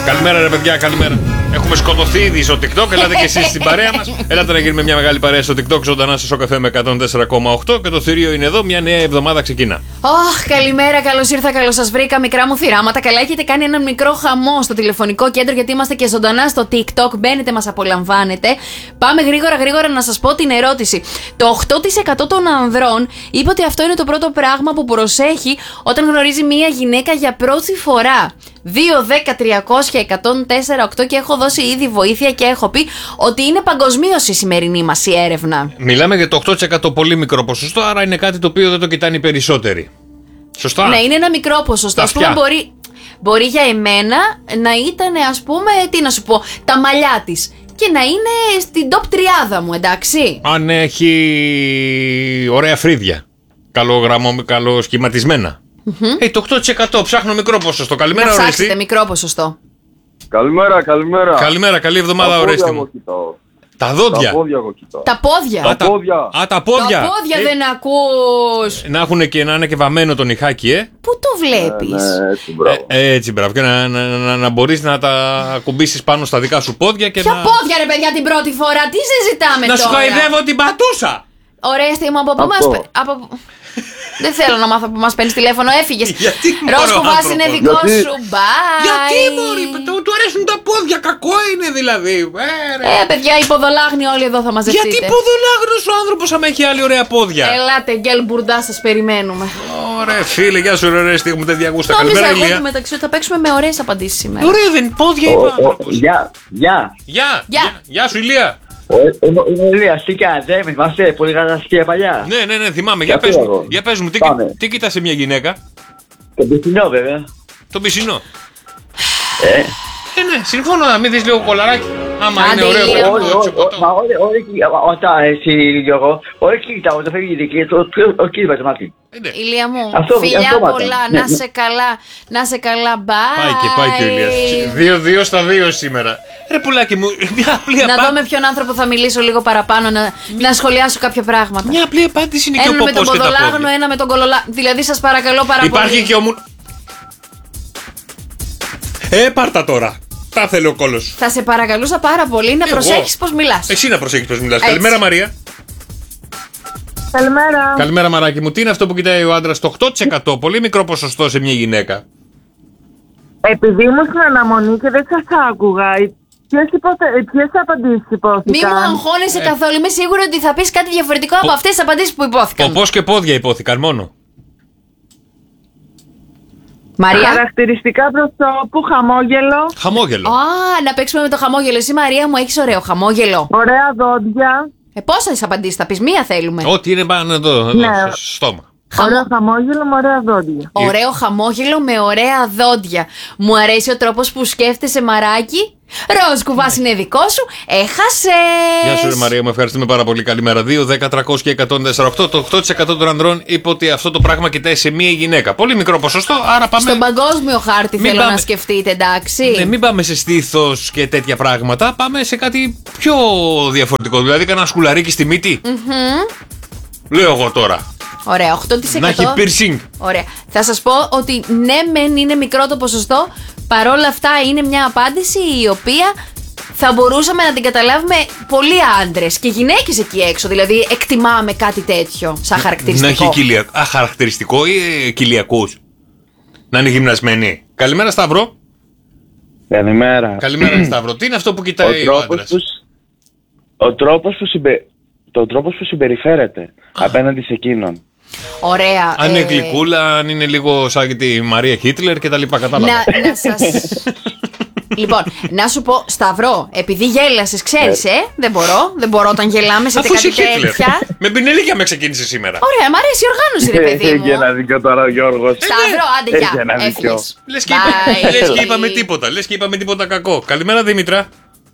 Καλημέρα, ρε παιδιά, καλημέρα. Έχουμε σκοτωθεί ήδη στο TikTok. Ελάτε και εσείς στην παρέα μας. Ελάτε να γίνουμε μια μεγάλη παρέα στο TikTok. Ζωντανά στο Σοκαφέ με 104,8. Και το θηρίο είναι εδώ. Μια νέα εβδομάδα ξεκινά. Καλημέρα, καλώς ήρθα, καλώς σας βρήκα, μικρά μου θυράματα. Καλά, έχετε κάνει έναν μικρό χαμό στο τηλεφωνικό κέντρο, γιατί είμαστε και ζωντανά στο TikTok. Μπαίνετε, μας απολαμβάνετε. Πάμε γρήγορα να σας πω την ερώτηση. Το 8% των ανδρών είπε ότι αυτό είναι το πρώτο πράγμα που προσέχει όταν γνωρίζει μία γυναίκα για πρώτη φορά. 2-10-300-104-8 και έχω δώσει ήδη βοήθεια και έχω πει ότι είναι παγκοσμίως η σημερινή μας η έρευνα. Μιλάμε για το 8%, πολύ μικρό ποσοστό, άρα είναι κάτι το οποίο δεν το κοιτάνε οι περισσότεροι. Σωστά. Ναι, είναι ένα μικρό ποσοστό. Ας πούμε, μπορεί για εμένα να ήταν, ας πούμε, τι να σου πω, τα μαλλιά της και να είναι στην top τριάδα μου, εντάξει. Αν έχει ωραία φρύδια, καλοσχηματισμένα. Το 8% ψάχνω μικρό ποσοστό. Καλημέρα, Ορέστη. Ορέστη. Μικρό ποσοστό. Καλημέρα. Καλημέρα, καλή εβδομάδα, Ορέστη μου. Τα δόντια. Τα πόδια εγώ κοιτάω. Τα πόδια. Τα πόδια. Τα πόδια δεν ακούς. Να έχουν και να είναι και βαμμένο το νυχάκι, Πού το βλέπεις? Έτσι, μπράβο. Έτσι, μπράβο. Και να μπορείς να τα κουμπίσεις πάνω στα δικά σου πόδια και Ποια να. πόδια, ρε παιδιά, την πρώτη φορά? Τι συζητάμε Να τώρα? σου χαϊδεύω την πατούσα! Ορέστη μου, από πού μας Δεν θέλω να μάθω που μας παίρνεις τηλέφωνο, έφυγες. Γιατί Ρόσκο βάζει είναι δικό Γιατί? σου, bye. Γιατί μωρή, του αρέσουν τα πόδια, κακό είναι δηλαδή. Παιδιά, υποδολάγνοι όλοι εδώ θα μαζευτείτε. Γιατί ποδολάγνος ο άνθρωπος άμα έχει άλλη ωραία πόδια? Ελάτε, γκέλ μπουρντά, σας περιμένουμε. Ωραία, φίλε, γεια σου, ωραία, έχουμε τέτοια γούστα. Νόμιζα Καλημέρα, εγώ Ηλία. του μεταξύ ότι θα παίξουμε με ωραίες απαντήσεις σήμερα. Ωραία, δεν πόδια είπε ο άνθρωπος. Γεια σου, Ηλία. Είναι Ηλίας, τι κάνετε, είμαστε πολύ καλά σκία παλιά. Ναι, θυμάμαι. Για πες μου, τι κοιτάς σε μια γυναίκα? Το πισινό βέβαια. Το πισινό. Ναι, συμφωνώ να μην δεις λίγο κολαράκι. Άμα Άντε, είναι ωραίο Ηλία. Όταν εσύ Γιώργο, όχι κοιτάω, το φεύγει και το κύριο το μάτι. Ηλία μου, Αυτό φιλιά μάτι. πολλά, Ναι, να σε καλά, bye. Πάει και ο Ηλίας. 2-2 στα 2 σήμερα. Ρε πουλάκι μου, μια απλή Να απάντηση. δω με ποιον άνθρωπο θα μιλήσω λίγο παραπάνω, να σχολιάσω κάποια πράγματα. Μια απλή απάντηση είναι και ο Ένα με τον ποπός και τα ποδολάγνο, πόδια. ένα με τον κολολά. Δηλαδή, σας παρακαλώ πάρα πολύ. Υπάρχει και ο μου. Πάρτα τώρα. Τα θέλει ο κόλος. Θα σε παρακαλούσα πάρα πολύ να προσέχεις πώς μιλάς. Εσύ να προσέχεις πώς μιλάς. Έτσι. Καλημέρα, Μαρία. Καλημέρα. Καλημέρα, Μαράκι μου. Τι είναι αυτό που κοιτάει ο άντρας? Το 8%. Πολύ μικρό ποσοστό σε μια γυναίκα. Επειδή ήμουν στην αναμονή και δεν σας άκουγα, ποιες απαντήσεις υπόθηκαν? Μη μου αγχώνεσαι καθόλου. Είμαι σίγουρη ότι θα πεις κάτι διαφορετικό από αυτές τις απαντήσεις που υπόθηκαν. Ποπός και πόδια υπόθηκαν μόνο. Μαρία. Χαρακτηριστικά προσώπου, χαμόγελο, Χαμόγελο. Να παίξουμε με το χαμόγελο. Εσύ, Μαρία μου, έχεις ωραίο χαμόγελο. ωραία δόντια, Πόσες απαντήσεις θα πεις? Μία θέλουμε. Ό,τι είναι πάνω εδώ, Ναι. στο στόμα. ωραίο χαμόγελο με ωραία δόντια. Ωραίο χαμόγελο με ωραία δόντια. Μου αρέσει ο τρόπος που σκέφτεσαι, Μαράκι. Ροζ κουβάς είναι δικό σου. Έχασες. Γεια σου, ρε Μαρία, μου ευχαριστούμε πάρα πολύ. Καλημέρα. 2-10-300-104-8. Το 8% των ανδρών είπε ότι αυτό το πράγμα κοιτάει σε μία γυναίκα. Πολύ μικρό ποσοστό, άρα πάμε. Στον παγκόσμιο χάρτη Μην θέλω πάμε. να σκεφτείτε, εντάξει. Ναι, μην πάμε σε στήθος και τέτοια πράγματα. Πάμε σε κάτι πιο διαφορετικό. Δηλαδή, κανένα σκουλαρίκι στη μύτη. Λέω εγώ τώρα. Ωραία, 8%. Να έχει piercing. Ωραία. Θα σας πω ότι ναι, μεν είναι μικρό το ποσοστό. Παρόλα αυτά, είναι μια απάντηση η οποία θα μπορούσαμε να την καταλάβουμε πολλοί άντρες και γυναίκες εκεί έξω. Δηλαδή, εκτιμάμε κάτι τέτοιο σαν χαρακτηριστικό. Να έχει χαρακτηριστικό ή κοιλιακούς. Να είναι γυμνασμένοι. Καλημέρα, Σταύρο. Καλημέρα. Καλημέρα, Σταύρο. Τι είναι αυτό που κοιτάει ο άντρας? Ο τρόπος που συμπεριφέρεται απέναντι σε εκείνον. Ωραία. Αν είναι γλυκούλα, αν είναι λίγο σαν τη Μαρία Χίτλερ και τα λοιπά, κατάλαβα. Να σας... Λοιπόν, να σου πω, Σταυρό, επειδή γέλασες, ξέρεις, δεν μπορώ όταν γελάμε σε Αφού είσαι κάτι Χίτλερ. τέτοια. Με πινελίκια με ξεκίνησε σήμερα. Ωραία, μ' αρέσει η οργάνωση, ρε παιδί μου. Έχει ένα δίκιο τώρα ο Γιώργος. Σταυρό, άντε, Έχει ένα γεια. δίκιο. Έφυγες. Λες και, Bye. λες και είπαμε τίποτα. Λες και είπαμε τίποτα κακό. Καλημέρα, Δήμητρα.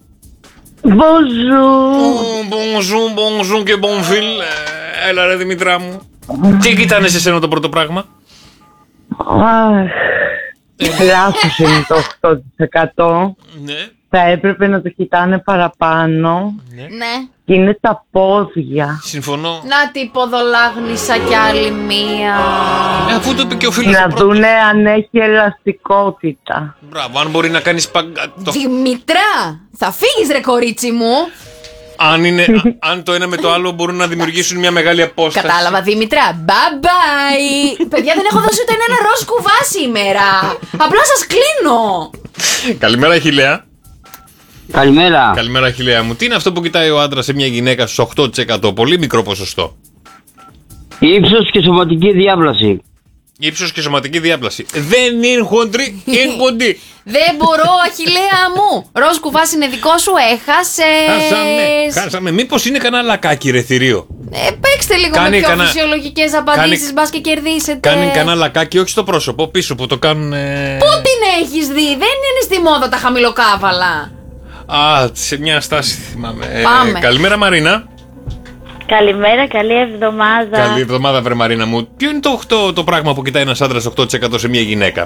Bonjour. Bonjour και bon fil. Έλα, ρε Δημητρά μου. Τι κοιτάνε σε σένα το πρώτο πράγμα? Λάθος είναι το 8%. Ναι. θα έπρεπε να το κοιτάνε παραπάνω. Ναι. Και είναι τα πόδια. Συμφωνώ. Να τι ποδολάγνησα κι άλλη μία. Αφού το είπε και ο φίλος Να ο πρώτος. δούνε αν έχει ελαστικότητα. Μπράβο, αν μπορεί να κάνει Δημητρά, θα φύγεις ρε κορίτσι μου. αν το ένα με το άλλο μπορούν να δημιουργήσουν μια μεγάλη απόσταση. Κατάλαβα, Δήμητρα. Bye bye. Παιδιά, δεν έχω δώσει ούτε ένα ροζ κουβά σήμερα. Απλά σας κλείνω. Καλημέρα, Χιλέα. Καλημέρα. Καλημέρα, Χιλέα μου. Τι είναι αυτό που κοιτάει ο άντρας σε μια γυναίκα στους 8%? Πολύ μικρό ποσοστό. Ύψος και σωματική διάπλαση. Ύψος και σωματική διάπλαση. Δεν είναι χοντρή, είναι κοντή. Δεν μπορώ, Αχιλλέα μου. Ροζ κουβάς είναι δικό σου, έχασες. Χάσαμε. Μήπως είναι κανένα λακάκι, ρε θηρίο? Παίξτε λίγο Κάνει με πιο κανένα- φυσιολογικές απαντήσεις, μπας και κερδίσετε. Κάνει κανένα λακάκι, όχι στο πρόσωπο, πίσω που το κάνουν. Πού την έχεις δει, δεν είναι στη μόδα τα χαμηλοκάβαλα. Α, σε μια στάση θυμάμαι. Πάμε. Καλημέρα, Μαρίνα. Καλημέρα, καλή εβδομάδα. Καλή εβδομάδα, βρε Μαρίνα μου. Ποιο είναι το πράγμα που κοιτάει ένας άντρας 8% σε μια γυναίκα?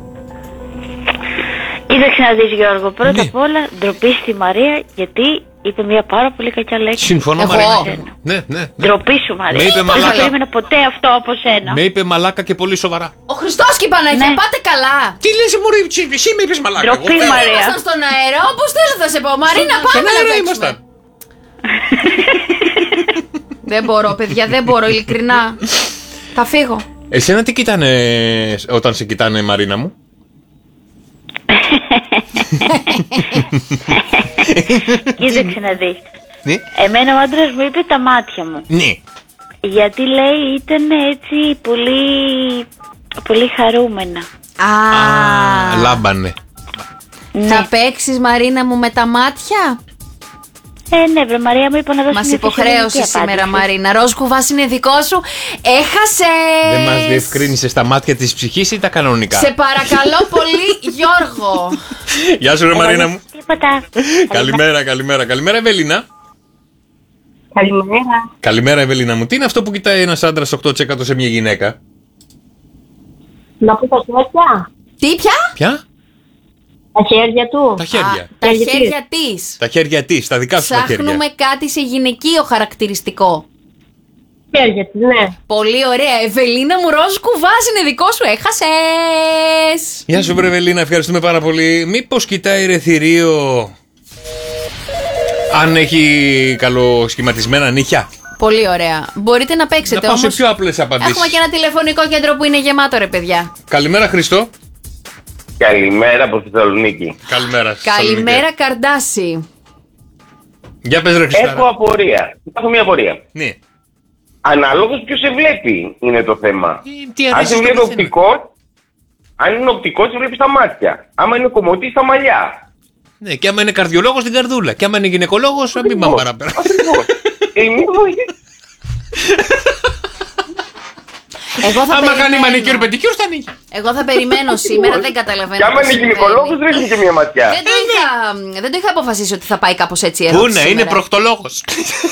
Κοίταξε να δεις, Γιώργο. Πρώτα Ναι. απ' όλα, ντροπή στη Μαρία, γιατί είπε μια πάρα πολύ κακιά λέξη. Συμφωνώ, Εγώ. Μαρίνα. Ναι. Ντροπή σου, Μαρία. Με είπε Δεν μαλάκα. θα περίμενα ποτέ αυτό από σένα. Με είπε μαλάκα και πολύ σοβαρά. Ο Χριστός και η Παναγία, Ναι. πάτε καλά. Τι λες, μωρή, εσύ με είπες μαλάκα. Ντροπή, εγώ, Μαρία. Ήμασταν στον αέρα, όπως θέλω θα σε πω. Μαρίνα, Στον πάμε να αέρα παίξουμε. ήμασταν. Δεν μπορώ, παιδιά, δεν μπορώ, ειλικρινά. Θα φύγω. Εσένα τι κοιτάνε όταν σε κοιτάνε, Μαρίνα μου? Κοίταξε να δεις. Ναι. Εμένα ο άντρας μου είπε τα μάτια μου. Ναι. Γιατί λέει ήταν έτσι πολύ χαρούμενα. Α, Λάμπανε. θα παίξεις, Μαρίνα μου, με τα μάτια. Ναι, βρε Μαρία μου είπα να δώσω Μας μια υποχρέωσε φυσιολογική σήμερα, απάντηση. Μαρίνα. Ροζ κουβάς είναι δικό σου. Έχασες. Δεν μας διευκρίνησε τα μάτια της ψυχής ή τα κανονικά? Σε παρακαλώ πολύ, Γιώργο. Γεια σου, ρε Μαρίνα μου. Τίποτα. Καλημέρα, Ευελίνα. Καλημέρα. Καλημέρα, Ευελίνα μου. Τι είναι αυτό που κοιτάει ένας άντρας 8% σε μια γυναίκα? Να πω τα χέρια. Τι πια? Ποια? Τα χέρια του. Τα χέρια. Τα Χέρια της. χέρια της. Τα χέρια της, τα δικά σου τα χέρια. Ψάχνουμε κάτι σε γυναικείο χαρακτηριστικό. Χέρια της, ναι. Πολύ ωραία. Ευελίνα μου, ροζ κουβάς είναι δικό σου. Έχασες. Γεια σου, βρε Ευελίνα, ευχαριστούμε πάρα πολύ. Μήπως κοιτάει, ρε θηρίο, αν έχει καλοσχηματισμένα νύχια? Πολύ ωραία. Μπορείτε να Να παίξετε πάω σε όμως. πιο απλές απαντήσεις. Έχουμε και ένα τηλεφωνικό κέντρο που είναι γεμάτο, ρε παιδιά. Καλημέρα, Χριστό. Καλημέρα από τη Θεσσαλονίκη. Καλημέρα. Καλημέρα, Καρντάση. Για πες, ρε Έχω Χριστάρα. απορία. Έχω μια απορία. Ναι. Αναλόγως ποιος σε βλέπει είναι το θέμα. Τι Αν αρέσει σε στον βλέπει καθένα. οπτικό, αν είναι οπτικό, σε βλέπει στα μάτια. Άμα είναι κομμωτή, στα μαλλιά. Ναι, και άμα είναι καρδιολόγος, την καρδούλα. Και άμα είναι γυναικολόγος, να μην πάμε παραπέρα. Ακριβώς. Άμα κάνει μανικιούρ πεντικιούρ, θα ανοίγει. Εγώ θα περιμένω σήμερα, δεν καταλαβαίνω. Και άμα τι είναι συμβαίνει. γυναικολόγος, ρίχνει και μια ματιά. Δεν το είχα αποφασίσει ότι θα πάει κάπως έτσι η Πού ερώτηση να είναι σήμερα. προκτολόγος.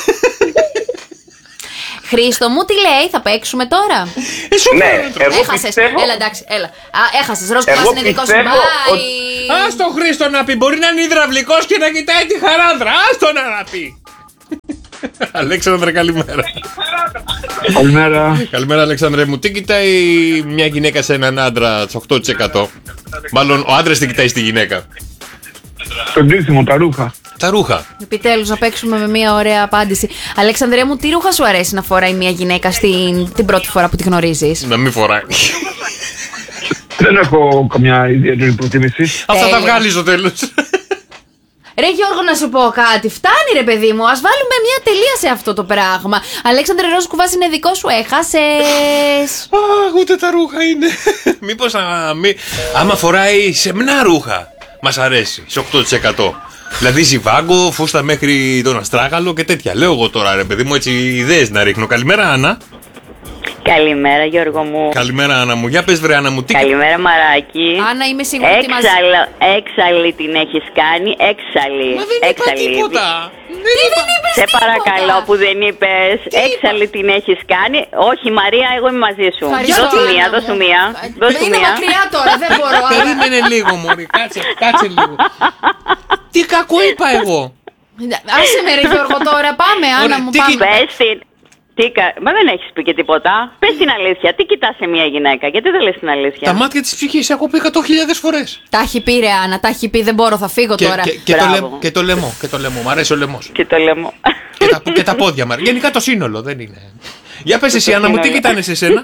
Χρήστο μου, τι λέει, θα παίξουμε τώρα. Ναι, εγώ Έχασες. πιστεύω. Έλα, εντάξει, έλα. Έχασες. Ροζ κουβάς Εγώ είναι δικό σου. πιστεύω Bye. Ας τον Χρήστο να πει, μπορεί να είναι υδραυλικός και να κοιτάει τη χαράνδρα. Ας τον να πει. Αλέξανδρε, καλημέρα. Καλημέρα. Καλημέρα, Αλέξανδρε μου. Τι κοιτάει μια γυναίκα σε έναν άντρα 8%? Μάλλον ο άντρας τι κοιτάει στη γυναίκα? Το ντύσιμο, τα ρούχα. Τα ρούχα. Επιτέλους να παίξουμε με μια ωραία απάντηση. Αλέξανδρε μου, τι ρούχα σου αρέσει να φοράει μια γυναίκα την πρώτη φορά που τη γνωρίζεις? Να μην φοράει. Δεν έχω καμιά ιδιαίτερη προτίμηση. Αυτά τα Τέλεια. βγάλει στο τέλος. Ρε Γιώργο, να σου πω κάτι. Φτάνει, ρε παιδί μου. Ας βάλουμε μια τελεία σε αυτό το πράγμα. Αλέξανδρε, ροζ κουβάς είναι δικό σου. Έχασες. Αχ, ούτε τα ρούχα είναι. Μήπως άμα φοράει σεμνά ρούχα, μας αρέσει, σε 8%. Δηλαδή ζιβάγκο, φούστα μέχρι τον αστράγαλο και τέτοια. Λέω εγώ τώρα, ρε παιδί μου, έτσι ιδέες να ρίχνω. Καλημέρα, Άννα. Καλημέρα, Γιώργο μου. Καλημέρα, Άννα μου. Για πες, βρε, Άννα μου, τι. Καλημέρα, Μαράκι. Άννα, είμαι σίγουρη ότι μας... Έξαλλη την έχεις κάνει, έξαλλη. Μα δεν είπα Έξαλλη. τίποτα. Σε παρακαλώ που δεν είπες. Έξαλλη την έχεις κάνει. Όχι, Μαρία, εγώ είμαι μαζί σου. Ευχαριστώ, Δώσ' του μία, Άννα δώσ' του μου. μία. Δώσ' του Είναι μία. μακριά τώρα, δεν μπορώ. Περίμενε λίγο, μωρή. Κάτσε λίγο. Τι κακό είπα εγώ. Άσε με ρε Γιώργο τώρα, πάμε Άννα μου, πάμε. Πες την. Μα δεν έχεις πει και τίποτα. Πες την αλήθεια. Τι κοιτάς σε μια γυναίκα, γιατί δεν λες την αλήθεια? Τα μάτια της ψυχής, έχω πει 100.000 φορές. Τα έχει πει ρε Άννα, τα έχει πει, δεν μπορώ, θα φύγω τώρα. Και το λαιμό, μ' αρέσει ο λαιμός. Και το λαιμό. Και τα πόδια μου. Γενικά το σύνολο, δεν είναι. Για πες εσύ Άννα μου, τι κοιτάνε σε σένα?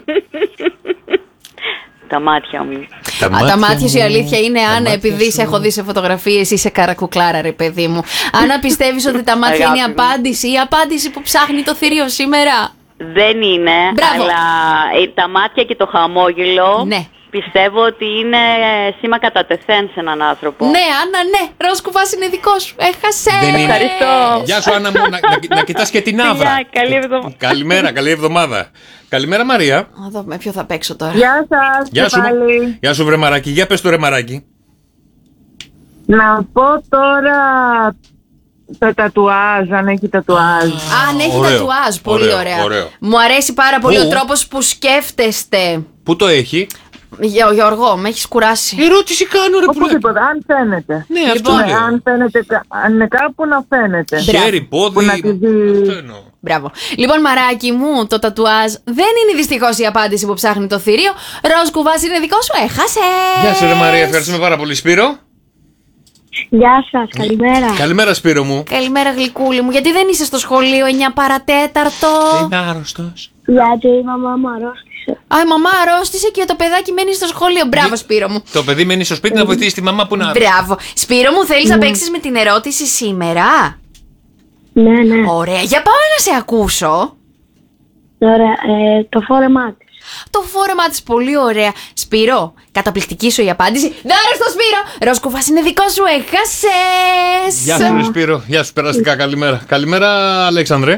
Τα μάτια μου. Τα μάτια σου η αλήθεια είναι, Άννα, επειδή σε έχω δει σε φωτογραφίες, είσαι καρακουκλάρα ρε παιδί μου. Άννα, πιστεύεις ότι τα μάτια είναι η απάντηση, η απάντηση που ψάχνει το θηρίο σήμερα? Δεν είναι, Μπράβο. αλλά τα μάτια και το χαμόγελο, ναι, πιστεύω ότι είναι σήμα κατά τεθέν σε έναν άνθρωπο. Ναι, Άννα, ναι. Ροζ Κουβάς είναι δικό σου. Έχασε. Ευχαριστώ. Γεια σου Άννα μου, να κοιτάς και την άβρα. Καλή εβδομάδα. Καλημέρα, καλή εβδομάδα. Καλημέρα Μαρία. Να δω με ποιο θα παίξω τώρα. Γεια σας. Γεια σου. Γεια σου βρε Μαράκι. Για πες το ρε Μαράκι. Να πω τώρα τα τατουάζ, αν έχει τατουάζ. Αν έχει Ωραίο. τατουάζ, πολύ ωραία. Ωραίο. Μου αρέσει πάρα πολύ Πού? ο τρόπος που σκέφτεστε. Πού το έχει? Γιώργο, με έχεις κουράσει. Ερώτηση κάνω ρε πουλάκι. Οπουδήποτε, αν φαίνεται. Ναι, αυτό Ναι, λέω. αν φαίνεται, αν είναι κάπου να φαίνεται. Χέρι, Που πόδι. να τη δει. Αυτό εννοώ. Μπράβο. Λοιπόν, Μαράκι μου, το τατουάζ δεν είναι δυστυχώς η απάντηση που ψάχνει το θηρίο. Ροζ Κουβάς είναι δικό σου, έχασε. Γεια σου ρε Μαρία, ευχαριστούμε πάρα πολύ. Σπύρο. Γεια σας, καλημέρα. Καλημέρα Σπύρο μου. Καλημέρα γλυκούλη μου. Γιατί δεν είσαι στο σχολείο 9 παρατέταρτο? Είναι άρρωστος. Γιατί η μαμά μου αρρώστησε. Α, η μαμά αρρώστησε και το παιδάκι μένει στο σχολείο. Μπράβο, Σπύρο μου. Το παιδί μένει στο σπίτι να βοηθήσει τη μαμά που να. Μπράβο. Σπύρο μου, θέλεις να παίξεις με την ερώτηση σήμερα? Ναι, ναι. Ωραία, για πάμε να σε ακούσω. Ωραία, το φόρεμά της. Το φόρεμά της, πολύ ωραία. Σπύρο, καταπληκτική σου η απάντηση. Δάρε στο Σπύρο! Ροζ Κουβάς είναι δικό σου, έχασες! Γεια σου ρε Σπύρο, γεια σου περαστικά, καλημέρα. Καλημέρα Αλέξανδρε.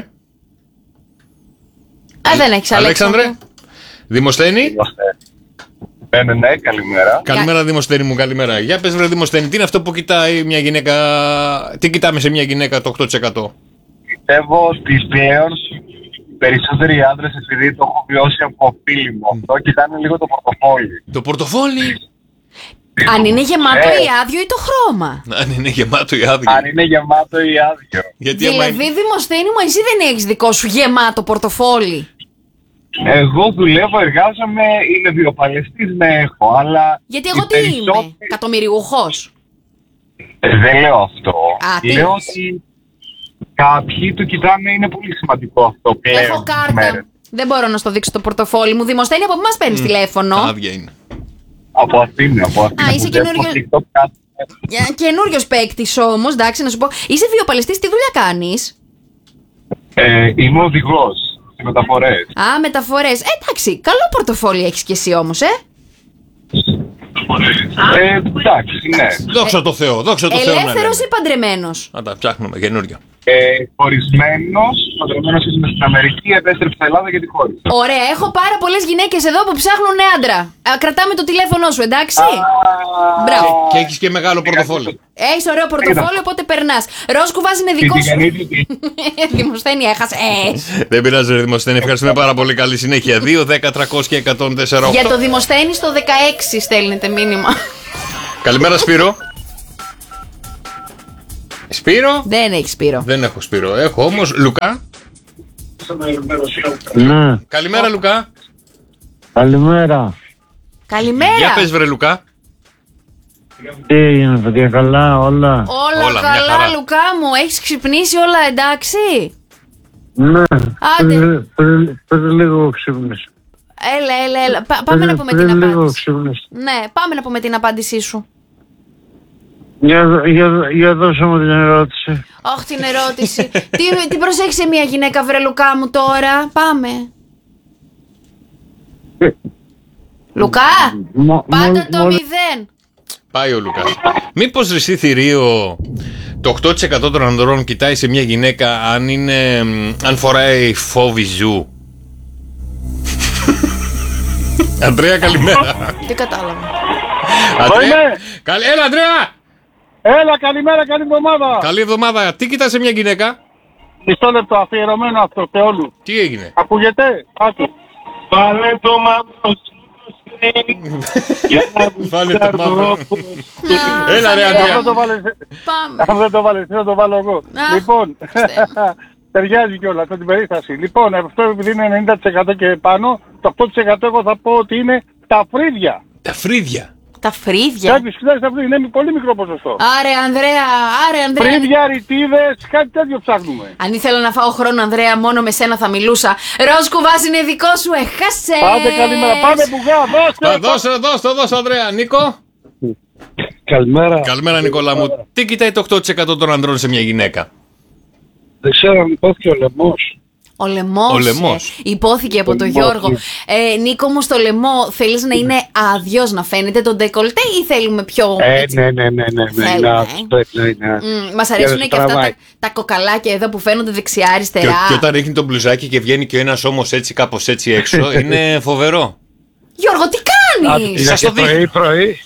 Α, δεν έχεις Αλέξανδρε. Δημοσθένη. Ναι, καλημέρα. Καλημέρα Δημοσθένη μου, καλημέρα. Για πες βρε Δημοσθένη, τι είναι αυτό που κοιτάει μια γυναίκα, τι κοιτάμε σε μια γυναίκα το 8%? Πιστεύω ότι πλέον περισσότεροι άντρες, επειδή το έχω βιώσει από φίλοι μου αυτό, κοιτάνε λίγο το πορτοφόλι. Το πορτοφόλι. Αν είναι γεμάτο ή άδειο ή το χρώμα. Αν είναι γεμάτο ή άδειο. Αν είναι γεμάτο ή άδειο. Γιατί άμα είναι- Δηλαδή, Δημοσθένη μου, εσύ δεν έχεις δικό σου γεμάτο πορτοφόλι. Εγώ δουλεύω, εργάζομαι, είμαι βιοπαλαιστής, ναι έχω, αλλά... Γιατί οι εγώ τι είμαι, περισσότεροι- εκατομμυριούχος. Δεν λέω αυτό. Α, τι Λέω λες? ότι κάποιοι το κοιτάνε, είναι πολύ σημαντικό αυτό πλέον. Έχω στις κάρτα. μέρες. Δεν μπορώ να στο δείξω το πορτοφόλι μου. Δημοσθένη, από πού μας παίρνεις τηλέφωνο? άδεια είναι. Από Αθήνα, από Αθήνα. Α, είσαι που βλέπω καινούριο- TikTok κάθε μέρα. Καινούριος παίκτης όμως, εντάξει, να σου πω. Είσαι βιοπαλαιστής, τι δουλειά κάνεις? Είμαι οδηγός σε μεταφορές. Α, μεταφορές. Εντάξει, καλό πορτοφόλι έχεις κι εσύ όμως, Εντάξει, ναι. Δόξα τω Θεώ, δόξα τω Θεώ. να Ελεύθερος λέμε. ή παντρεμένος? Να τα ψάχνουμε καινούργια. Χωρισμένος, παντρεμένος είμαι στην Αμερική, επέστρεψα στην Ελλάδα γιατί χώρισα. Ωραία, έχω πάρα πολλές γυναίκες εδώ που ψάχνουν άντρα. Κρατάμε το τηλέφωνο σου, εντάξει. Μπράβο. Και έχεις και μεγάλο πορτοφόλι. Έχεις ωραίο πορτοφόλι, οπότε περνάς. Ροζ Κουβάς είναι δικό σου. Δημοσθένη, έχασες. Δεν πειράζει ρε Δημοσθένη, ευχαριστούμε πάρα πολύ, καλή συνέχεια. 2, 10, 300 και 104. Για το Δημοσθένη στο 16 στέλνετε μήνυμα. Καλημέρα Σπύρο. Σπύρο. Δεν έχει Σπύρο. Δεν έχω Σπύρο. Έχω όμως Λουκά. Ναι, Καλημέρα Λουκά. καλημέρα. Καλημέρα. Για πες βρε Λουκά. Τι έγινε, παιδιά, καλά, όλα. Όλα Όλα, μια καλά, χαρά. Λουκά μου. Έχεις ξυπνήσει όλα εντάξει? Ναι, Άντε. πριν λίγο ξύπνησα. Έλα. Πάμε να πούμε την Πριν λίγο απάντηση. ξύπνησα. Ναι, πάμε να πούμε την απάντησή σου. Για δώσε μου την ερώτηση. Αχ, την ερώτηση. τι προσέχει σε μια γυναίκα, βρε Λουκά μου τώρα. Πάμε. Λουκά, πάντα το 0. Πάει ο Λουκάς. Μήπως ρησί θηρίο το 8% των ανδρών κοιτάει σε μια γυναίκα αν φοράει φόβη ζου. Αντρέα καλημέρα. Τι κατάλαβα. Έλα Αντρέα. Έλα, καλημέρα, καλή εβδομάδα. Καλή εβδομάδα. Τι κοιτάς σε μια γυναίκα? Μισό λεπτό, αφιερωμένο αυτό σε όλους. Τι έγινε? Ακούγεται, άκου. Βάλε το μαύρο Βάλε το μαύρο. Έλα ρε Αντρέα. Αν δεν το βάλεις, θα το βάλω εγώ. Λοιπόν, ταιριάζει κιόλας με την περίσταση. Λοιπόν, αυτό επειδή είναι 90% και πάνω, το 8% εγώ θα πω ότι είναι τα φρύδια. Τα φρύδια. Τα φρύδια. Κάποιος κοιτάζει τα φρύδια, είναι πολύ μικρό ποσοστό. Άρε Ανδρέα. Φρύδια, ρητίδες, κάτι τέτοιο ψάχνουμε. Αν ήθελα να φάω χρόνο, Ανδρέα, μόνο με σένα θα μιλούσα. Ροζ Κουβάς είναι δικό σου, έχασες. Πάτε καλημέρα, πάμε μπουγά, Δώσε Ανδρέα. Νίκο. Καλημέρα. Καλημέρα Νικόλα μου. Τι κοιτάει το 8% των ανδρών σε μια γυναίκα? Δεν ξέρω αν υπόθηκε ο λαιμός. Ο λαιμός. Υπόθηκε από τον Γιώργο. Νίκο μου, στο λαιμό θέλεις να είναι άδειος, να φαίνεται τον ντεκολτέ ή θέλουμε πιο... Μας αρέσουν και αυτά τα κοκαλάκια εδώ που φαίνονται δεξιά-αριστερά. Και όταν ρίχνει το μπλουζάκι και βγαίνει και ένας όμως έτσι κάπως έτσι έξω, είναι φοβερό. Γιώργο, τι κάνεις? Σας το δείχνω. Πρωί.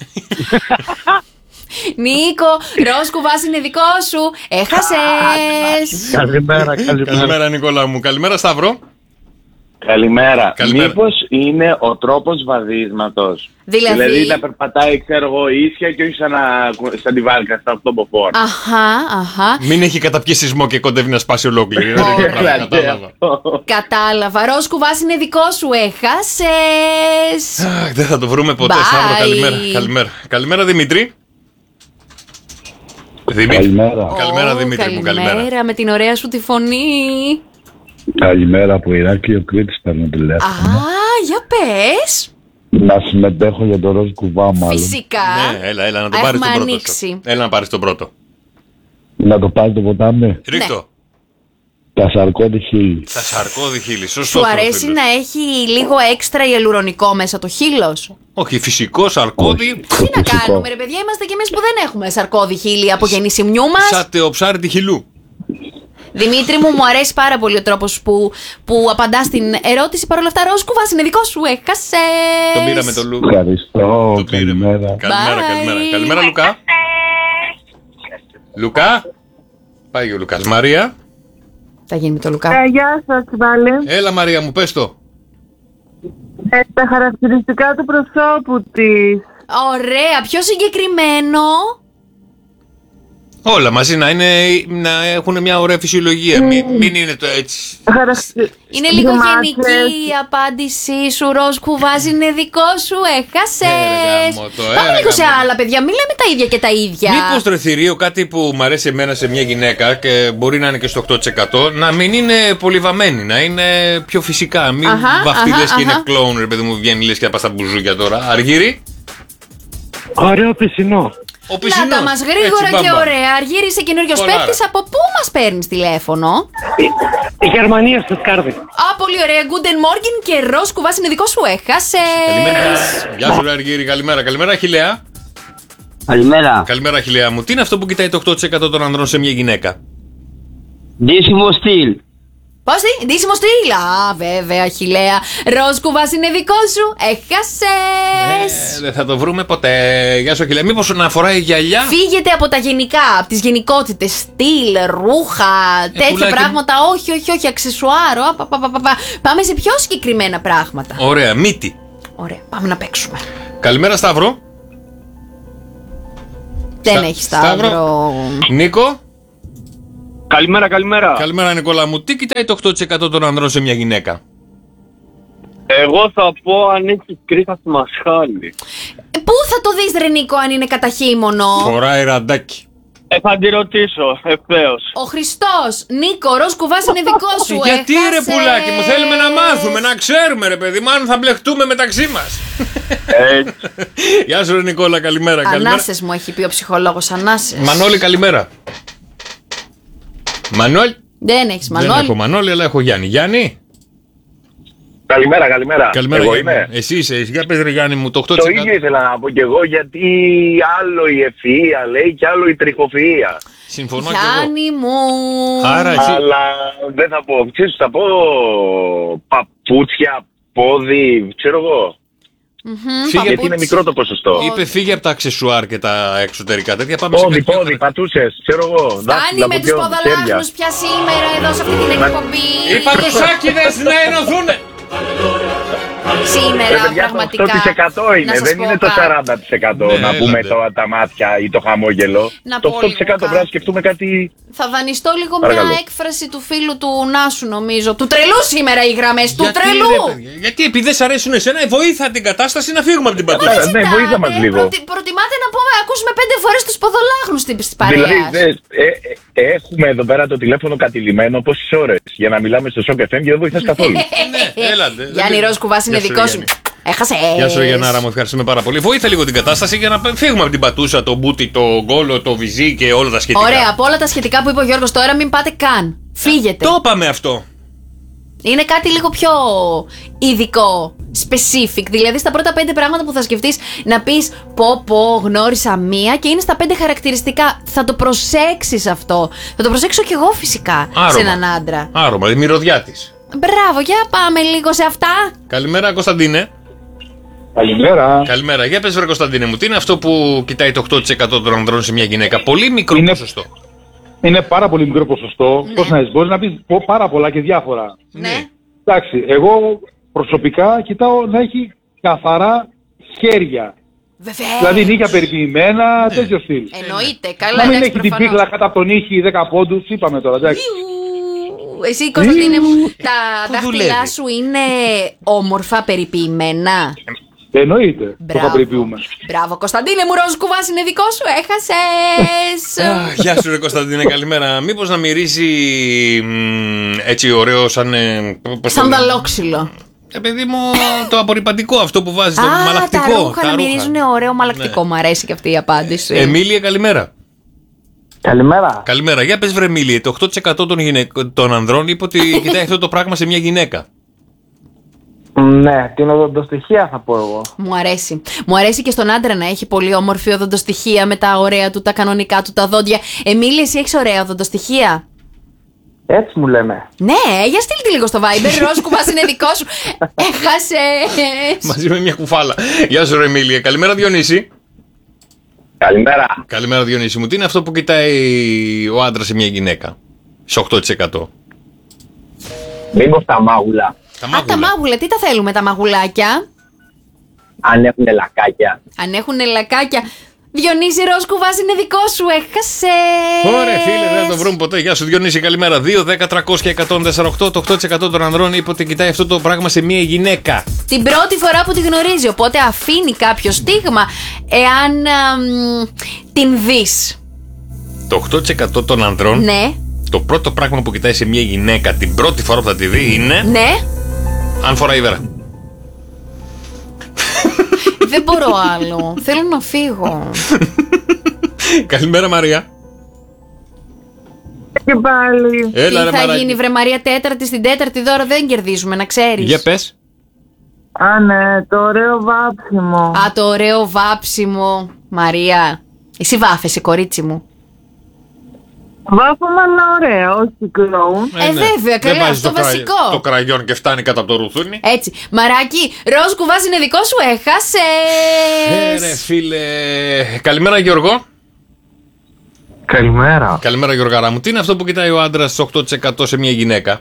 Νίκο, Ροζ Κουβάς είναι δικό σου. Έχασες. Καλημέρα Νικόλα μου. Καλημέρα Σταύρο. Καλημέρα. Μήπως είναι ο τρόπος βαδίσματος? Δηλαδή να περπατάει, ξέρω εγώ, ίσια και όχι σαν τη βάρκα στα 8 μποφόρ. Αχα. Μην έχει καταπιεί σεισμό και κοντεύει να σπάσει ολόκληρη. Κατάλαβα. Ροζ Κουβάς είναι δικό σου. Έχασες. Δεν θα το βρούμε ποτέ. Σταύρο, καλημέρα Δημήτρη. Καλημέρα Δημήτρη μου, καλημέρα με την ωραία σου τη φωνή. Καλημέρα από Ηράκλειο Κρήτης, παίρνω τηλέφωνο. Για πες. Να συμμετέχω για το Ροζ Κουβά μάλλον. Φυσικά. Ναι, έλα να τον πάρεις τον πρώτο. Έλα να πάρεις τον πρώτο. Να το πάρει το ποτάμι. Ρίχτω. Τα σαρκώδη χείλη. Τα σαρκώδη χείλη, σωστό. Σου αρέσει να έχει λίγο έξτρα ιαλουρονικό μέσα το χείλος? Όχι, φυσικό σαρκώδη. Τι να κάνουμε ρε παιδιά, είμαστε κι εμείς που δεν έχουμε σαρκώδη χείλη από γεννησιμιού μας. Σαν τεοψάρτη χειλού. Δημήτρη μου αρέσει πάρα πολύ ο τρόπος που απαντάς στην ερώτηση. Παρ' όλα αυτά, Ροζ Κουβάς είναι δικό σου. Έχασες. Το πήραμε το Λουκά. Ευχαριστώ. Καλημέρα. Καλημέρα Λουκά. Λουκά. Πάει ο Λουκάς. Μαρία. Θα γίνει με το Λουκά. Γεια σας, Βάλε. Έλα Μαρία μου, πες το. Τα χαρακτηριστικά του προσώπου της. Ωραία, πιο συγκεκριμένο. Όλα μαζί να έχουν μια ωραία φυσιολογία. Μην είναι το έτσι. Είναι λίγο γενική η απάντησή σου. Ροζ Κουβάς είναι δικό σου. Έχασες. Πάμε λίγο σε άλλα παιδιά. Μην λέμε τα ίδια και τα ίδια. Μήπως το θηρίο, κάτι που μου αρέσει εμένα σε μια γυναίκα και μπορεί να είναι και στο 8%, να μην είναι πολυβαμένη, να είναι πιο φυσικά. Μην βαφτεί λες και είναι κλόουν, ρε παιδί μου, βγαίνει λες και να πας στα μπουζούκια τώρα. Αργύρι. Ωραίο πισινό. Λάτα μας γρήγορα και ωραία. Αργύρι, είσαι καινούριος παίκτης. Από πού μας παίρνεις τηλέφωνο? Η Γερμανία, στο Σκάρδι. Πολύ ωραία. Guten Morgen και Ροζ Κουβάς είναι δικό σου. Έχασες. Γεια σου Αργύρι, καλημέρα Αχιλλέα. Καλημέρα Αχιλλέα μου. Τι είναι αυτό που κοιτάει το 8% των ανδρών σε μια γυναίκα? Ντύσιμο στυλ. Πώς τι, ντύσιμο στυλ. Βέβαια Αχιλλέα. Ροζ Κουβάς είναι δικό σου. Έχασες. Δεν θα το βρούμε ποτέ. Γεια σου Αχιλλέα. Μήπως να φοράει γυαλιά? Φύγετε από τα γενικά, από τις γενικότητες. Στυλ, ρούχα, τέτοια πράγματα. Όχι, αξεσουάρ. Πάμε σε πιο συγκεκριμένα πράγματα. Ωραία, μύτη. Ωραία, πάμε να παίξουμε. Καλημέρα Σταύρο. Δεν έχει Σταύρο. Νίκο. Καλημέρα. Καλημέρα Νικόλα μου. Τι κοιτάει το 8% των ανδρών σε μια γυναίκα? Εγώ θα πω αν έχει κρίτα στη μασχάλη. Πού θα το δεις ρε Νίκο αν είναι κατά χείμωνο? Φοράει ραντάκι. Θα τη ρωτήσω ευθέως. Ο Χριστός. Νίκο, Ροζ Κουβάς είναι δικό σου. Γιατί ρε πουλάκι μου, θέλουμε να μάθουμε, να ξέρουμε ρε παιδί, μάλλον θα μπλεχτούμε μεταξύ μας. Γεια σου ρε Νικόλα, καλημέρα. Ανάσες μου έχει πει ο ψυχολόγος, ανάσες. Μανώλη, καλημέρα. Μανώλη. Δεν έχεις Μανώλη. Δεν έχω Μανώλη, αλλά έχω Γιάννη. Γιάννη. Καλημέρα. Καλημέρα, εγώ είμαι. Εσύ είσαι, για πες ρε Γιάννη μου, το 8%. Το ίδιο ήθελα να πω κι εγώ, γιατί άλλο η ευφυΐα λέει και άλλο η τριχοφυΐα. Συμφωνώ Γιάννη μου. Άρα εσύ... Αλλά δεν θα πω, ξέρεις, θα πω παπούτσια, πόδι, ξέρω εγώ. Γιατί είναι μικρό το ποσοστό. Είπε φύγε από τα αξεσουάρ και τα εξωτερικά τέτοια. Πάμε πόδι, πατούσες, ξέρω εγώ. Φτάνει με τους ποδολάχνους πια σήμερα εδώ σε αυτή την εκπομπή. Οι πατουσάκηδες να ενωθούνε. Σήμερα πραγματικά. Το 8% είναι, δεν είναι το 40% να πούμε τα μάτια ή το χαμόγελο. Το 8% πρέπει να σκεφτούμε κάτι. Θα δανειστώ λίγο μια έκφραση του φίλου του Νάσου, νομίζω. Του τρελού σήμερα οι γραμμές, του τρελού! Γιατί επειδή δεν σ' αρέσουν εσένα, βοήθα την κατάσταση να φύγουμε από την πατούσα. Ναι, βοήθα μας λίγο. Προτιμάτε να πούμε, ακούσουμε 5 φορές τους ποδολάγνους στην παρέα. Δηλαδή, έχουμε εδώ πέρα το τηλέφωνο κατηλημμένο πόσες ώρες για να μιλάμε στο Shock FM και δεν βοηθάς καθόλου. Έλατε. Γιάννη Ροζ Κουβάς είναι δικό σου. Έχασε. Γεια σου, Γιαννάρα, μου ευχαριστούμε πάρα πολύ. Βοήθα λίγο την κατάσταση για να φύγουμε από την πατούσα, το μπούτι, το γκόλο, το βυζί και όλα τα σχετικά. Ωραία, από όλα τα σχετικά που είπε ο Γιώργος τώρα, μην πάτε καν. Φύγετε. Το είπαμε αυτό. Είναι κάτι λίγο πιο ειδικό, specific. Δηλαδή στα πρώτα 5 πράγματα που θα σκεφτείς να πεις πω γνώρισα μία και είναι στα 5 χαρακτηριστικά. Θα το προσέξεις αυτό. Θα το προσέξω κι εγώ φυσικά. Άρωμα. Σε έναν άντρα. Άρωμα, η μυρωδιά της. Μπράβο, για πάμε λίγο σε αυτά. Καλημέρα, Κωνσταντίνε. Καλημέρα. Καλημέρα. Για πες, βρε Κωνσταντίνε μου, τι είναι αυτό που κοιτάει το 8% των ανδρών σε μια γυναίκα? Πολύ μικρό ποσοστό. Είναι πάρα πολύ μικρό ποσοστό. Πώς να μπορείς να πεις πάρα πολλά και διάφορα. Ναι. Εντάξει, εγώ προσωπικά κοιτάω να έχει καθαρά χέρια. Βεβαίως. Δηλαδή νύχια περιποιημένα, τέτοιο στυλ. Εννοείται, καλά. Να μην έχει την πίκλα κάτω από τον ήχη 10 πόντους, είπαμε τώρα, εντάξει. Εσύ, Κωνσταντίνε μου, τα δάχτυλά σου είναι όμορφα περιποιημένα? Εννοείται, το θα περιποιούμε. Μπράβο, Κωνσταντίνε μου, Ροζ Κουβάς είναι δικό σου, έχασες. Γεια σου, ρε Κωνσταντίνε, καλημέρα. Μήπως να μυρίζει έτσι ωραίο σαν σανταλόξυλο? Παιδί μου, το απορριπαντικό αυτό που βάζει, το μαλακτικό. Τα ρούχα να μυρίζουν ωραίο μαλακτικό, μου αρέσει και αυτή η απάντηση. Εμίλια, καλημέρα. Καλημέρα. Καλημέρα. Για πες, βρε Εμίλια, το 8% των ανδρών είπε ότι κοιτάει αυτό το πράγμα σε μια γυναίκα. Ναι, την οδοντοστοιχεία θα πω εγώ. Μου αρέσει. Μου αρέσει και στον άντρα να έχει πολύ όμορφη οδοντοστοιχεία με τα ωραία του, τα κανονικά του, τα δόντια. Εμίλη, εσύ έχεις ωραία οδοντοστοιχεία? Έτσι μου λέμε. Ναι, για στείλτε λίγο στο Viber. Ροζ Κουβάς είναι δικό σου. Έχασες. Μαζί με μια κουφάλα. Γεια σου, ρε Εμίλια. Καλημέρα, Διονύση. Καλημέρα. Καλημέρα, Διονύση μου. Τι είναι αυτό που κοιτάει ο άντρας σε μια γυναίκα? Σε 8%. Μήπως τα μάγουλα. Τα μάγουλα, τι τα θέλουμε τα μαγουλάκια? Αν έχουν λακάκια. Αν έχουν λακάκια. Διονύση, Ροζ Κουβάς είναι δικό σου, έχασες. Ωραία, φίλε, δεν το βρούμε ποτέ. Γεια σου, Διονύση, καλημέρα. 2, 10, 300 και 148. Το 8% των ανδρών είπε ότι κοιτάει αυτό το πράγμα σε μια γυναίκα την πρώτη φορά που τη γνωρίζει. Οπότε αφήνει κάποιο στίγμα εάν την δεις. Το 8% των ανδρών. Ναι. Το πρώτο πράγμα που κοιτάει σε μια γυναίκα την πρώτη φορά που θα τη δει είναι. Ναι. Αν φοράει βέρα. Δεν μπορώ άλλο. Θέλω να φύγω. Καλημέρα, Μαρία. Και πάλι. Έλα, τι θα γίνει, βρε Μαρία, τέταρτη στην τέταρτη δώρα δεν κερδίζουμε, να ξέρεις. Για πες. Α, ναι, το ωραίο βάψιμο. Α, το ωραίο βάψιμο. Μαρία, εσύ βάφεσαι, κορίτσι μου? Βάφομαι, αλλά ωραία, όχι κλόουν. Βέβαια, καλά, αυτό βασικό. Το κραγιόν και φτάνει κατά το ρουθούνι. Έτσι. Μαράκι, Ροζ Κουβάς είναι δικό σου, έχασες. Ρε φίλε. Καλημέρα, Γιώργο. Καλημέρα. Καλημέρα, Γιώργαρα μου. Τι είναι αυτό που κοιτάει ο άντρας 8% σε μια γυναίκα?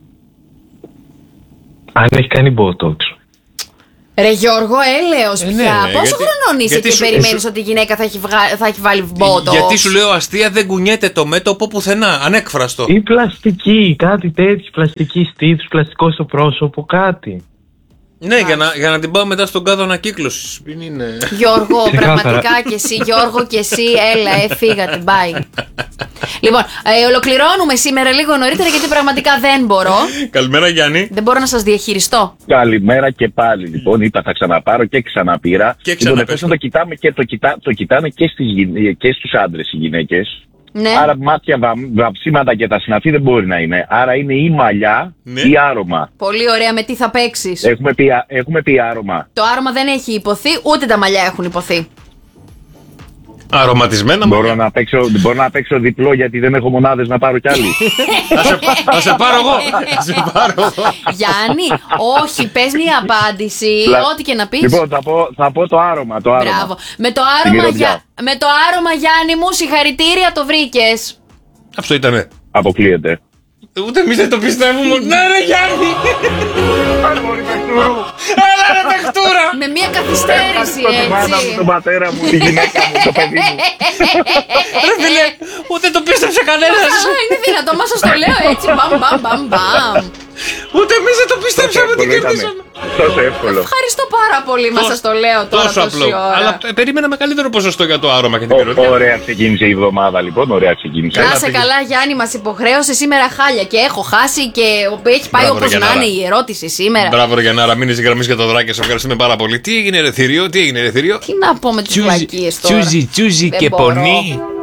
Αν έχει κάνει Botox. Ρε Γιώργο, έλεος πια. Ναι, Πόσο χρονών είσαι και περιμένεις ότι η γυναίκα θα έχει βάλει Botox? Γιατί σου λέω αστεία, δεν κουνιέται το μέτωπο πουθενά. Ανέκφραστο. Ή πλαστική, κάτι τέτοιο. Πλαστική στήθους, πλαστικό στο πρόσωπο, κάτι. Ναι, για να την πάω μετά στον κάδο ανακύκλωσης. Είναι... Γιώργο, πραγματικά και εσύ, Γιώργο και εσύ, έλα, φύγατε, bye. Λοιπόν, ολοκληρώνουμε σήμερα λίγο νωρίτερα γιατί πραγματικά δεν μπορώ. Καλημέρα, Γιάννη. Δεν μπορώ να σας διαχειριστώ. Καλημέρα και πάλι. Λοιπόν, είπα θα ξαναπάρω και ξαναπήρα. Λοιπόν, εφόσον το κοιτάμε και το κοιτάνε και στους άντρες οι γυναίκες. Ναι. Άρα μάτια, βαψίματα και τα συναφή δεν μπορεί να είναι. Άρα είναι ή μαλλιά ή άρωμα. Πολύ ωραία, με τι θα παίξεις? Έχουμε πει άρωμα. Το άρωμα δεν έχει υποθεί, ούτε τα μαλλιά έχουν υποθεί. Αρωματισμένα μπορώ να παίξω διπλό γιατί δεν έχω μονάδες να πάρω κι άλλοι. Θα σε πάρω εγώ. Γιάννη, όχι, πες μια απάντηση. Ό,τι και να πεις. Λοιπόν, θα πω το άρωμα. Μπράβο. Με το άρωμα, Γιάννη μου, συγχαρητήρια, το βρήκες. Αυτό ήτανε. Αποκλείεται. Ούτε εμείς δεν το πιστεύουμε. Ναι, ρε Γιάννη. Έλα ρε παιχτούρα. Με μια καθυστέρηση Τη μάνα μου, έτσι. τον πατέρα μου, τη γυναίκα μου, το παιδί μου. Ρε φίλε, ούτε το πίστεψε κανένας. Είναι δυνατό, μα σας το λέω έτσι. Μπαμ, μπαμ, μπαμ, μπαμ. Ούτε εμείς δεν το πίστεψαμε ότι κερδίσαμε. Τόσο εύκολο. Ευχαριστώ πάρα πολύ, μα σας το λέω τώρα Τόσο τόση απλό. ώρα. Αλλά περίμενα μεγαλύτερο ποσοστό για το άρωμα και την πυροτεχνία. Ωραία ξεκίνησε η εβδομάδα λοιπόν, ωραία ξεκίνησε. Να σε καλά, Γιάννη, μας υποχρέωσε σήμερα χάλια και έχω χάσει και έχει πάει Μπράβο, όπως ρε, να Γιαννάρα. είναι η ερώτηση σήμερα. Μπράβο, ρε Γιαννάρα, μείνεις γραμμή και το δράκι. Σε ευχαριστούμε πάρα πολύ. Τι έγινε, ρε θηρίο, τι έγινε, ρε θηρίο. Τι να πω με τις βλακίες τώρα. Τσούζι Δεν και μπορώ. πονί.